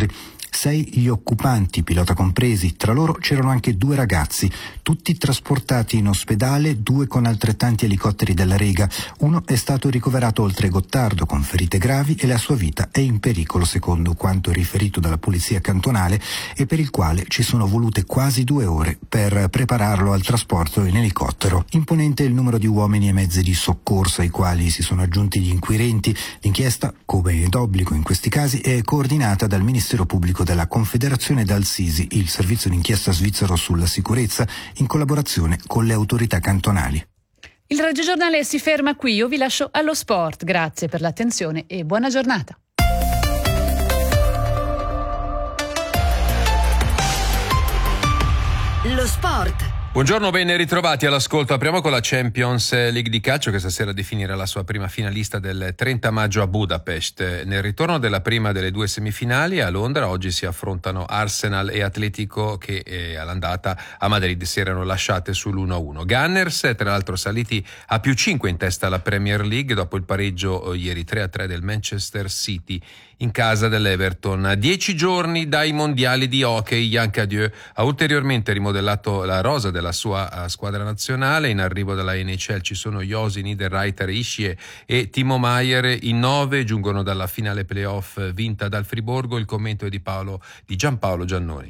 chilometri. 6 gli occupanti, pilota compresi, tra loro c'erano anche 2 ragazzi, tutti trasportati in ospedale, 2 con altrettanti elicotteri della Rega. Uno è stato ricoverato oltre Gottardo con ferite gravi e la sua vita è in pericolo, secondo quanto riferito dalla polizia cantonale, e per il quale ci sono volute quasi 2 ore per prepararlo al trasporto in elicottero. Imponente il numero di uomini e mezzi di soccorso ai quali si sono aggiunti gli inquirenti. L'inchiesta, come è d'obbligo in questi casi, è coordinata dal Ministero Pubblico della Confederazione e dal SISI, il servizio d'inchiesta svizzero sulla sicurezza, in collaborazione con le autorità cantonali. Il radiogiornale si ferma qui, io vi lascio allo sport. Grazie per l'attenzione e buona giornata. Lo sport. Buongiorno, ben ritrovati all'ascolto. Apriamo con la Champions League di calcio, che stasera definirà la sua prima finalista del 30 maggio a Budapest. Nel ritorno della prima delle 2 semifinali a Londra oggi si affrontano Arsenal e Atletico, che all'andata a Madrid si erano lasciate sull'1-1. Gunners, tra l'altro, saliti a +5 in testa alla Premier League dopo il pareggio ieri 3-3 del Manchester City in casa dell'Everton. A 10 giorni dai mondiali di hockey, Yann Cadieux ha ulteriormente rimodellato la rosa della sua squadra nazionale. In arrivo dalla NHL ci sono Josi, Niederreiter, Ishii e Timo Maier. In 9 giungono dalla finale playoff vinta dal Friburgo. Il commento è di Giampaolo Giannoni.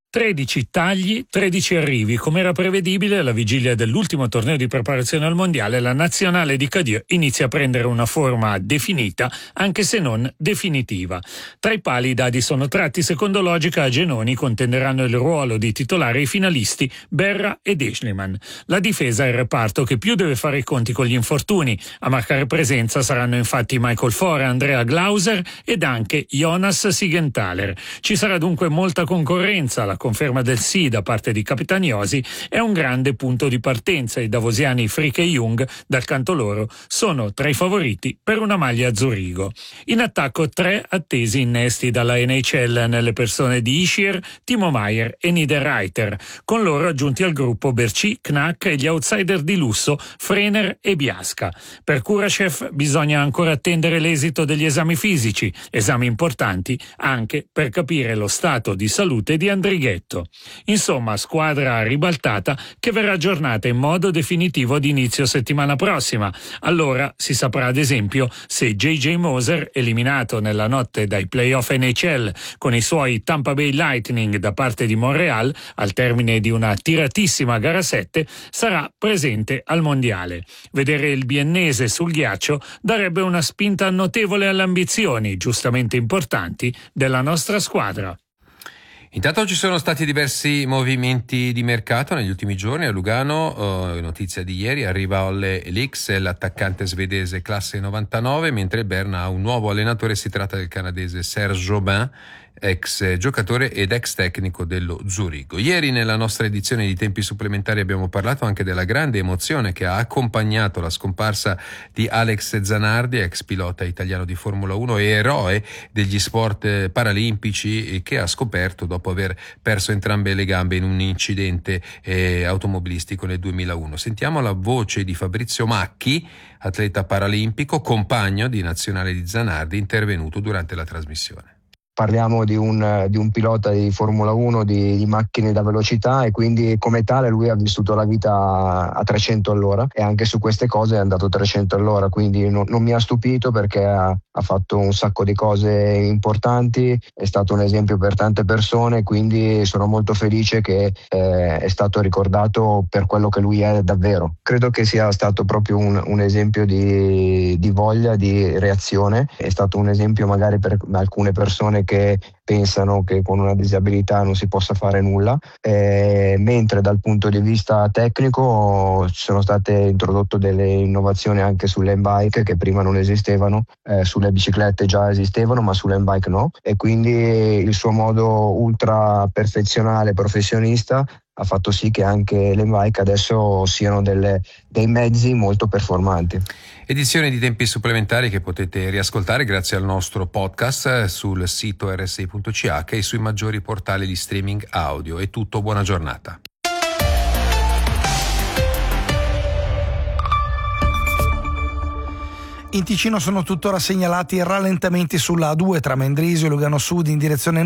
13 tagli, 13 arrivi. Come era prevedibile, alla vigilia dell'ultimo torneo di preparazione al mondiale, la nazionale di Cadieux inizia a prendere una forma definita, anche se non definitiva. Tra i pali i dadi sono tratti secondo logica. A Genoni contenderanno il ruolo di titolare i finalisti Berra ed Eschliman. La difesa è il reparto che più deve fare i conti con gli infortuni. A marcare presenza saranno infatti Michael Fore, Andrea Glauser ed anche Jonas Sigenthaler. Ci sarà dunque molta concorrenza. La conferma del sì da parte di Capitagnosi è un grande punto di partenza. I davosiani Frick e Jung, dal canto loro, sono tra i favoriti per una maglia a Zurigo. In attacco 3 attesi innesti dalla NHL nelle persone di Ischier, Timo Maier e Niederreiter. Con loro aggiunti al gruppo Berchi, Knack e gli outsider di lusso Frener e Biasca. Per Kurashev bisogna ancora attendere l'esito degli esami fisici, esami importanti anche per capire lo stato di salute di Andrighetto. Insomma, squadra ribaltata che verrà aggiornata in modo definitivo ad inizio settimana prossima. Allora si saprà ad esempio se J.J. Moser, eliminato nella notte dai playoff NHL con i suoi Tampa Bay Lightning da parte di Montreal al termine di una tiratissima gara 7, sarà presente al mondiale. Vedere il biennese sul ghiaccio darebbe una spinta notevole alle ambizioni, giustamente importanti, della nostra squadra. Intanto ci sono stati diversi movimenti di mercato negli ultimi giorni. A Lugano, notizia di ieri, arriva Olle Lix, l'attaccante svedese classe 99, mentre il Berna ha un nuovo allenatore. Si tratta del canadese Serge Aubin, ex giocatore ed ex tecnico dello Zurigo. Ieri nella nostra edizione di Tempi Supplementari abbiamo parlato anche della grande emozione che ha accompagnato la scomparsa di Alex Zanardi, ex pilota italiano di Formula 1 e eroe degli sport paralimpici, che ha scoperto dopo aver perso entrambe le gambe in un incidente automobilistico nel 2001. Sentiamo la voce di Fabrizio Macchi, atleta paralimpico, compagno di nazionale di Zanardi, intervenuto durante la trasmissione. Parliamo di un pilota di Formula 1 di macchine da velocità, e quindi come tale lui ha vissuto la vita a 300 all'ora, e anche su queste cose è andato 300 all'ora, quindi non mi ha stupito, perché ha fatto un sacco di cose importanti, è stato un esempio per tante persone, quindi sono molto felice che è stato ricordato per quello che lui è davvero. Credo che sia stato proprio un esempio di voglia, di reazione. È stato un esempio magari per alcune persone che pensano che con una disabilità non si possa fare nulla, mentre dal punto di vista tecnico ci sono state introdotte delle innovazioni anche sulle bike che prima non esistevano, sulle biciclette già esistevano ma sulle bike no, e quindi il suo modo ultra perfezionale, professionista, ha fatto sì che anche le bike adesso siano dei mezzi molto performanti. Edizione di Tempi Supplementari che potete riascoltare grazie al nostro podcast sul sito rsi.ch e sui maggiori portali di streaming audio. È tutto, buona giornata. In Ticino sono tuttora segnalati rallentamenti sulla A2 tra Mendrisio e Lugano Sud in direzione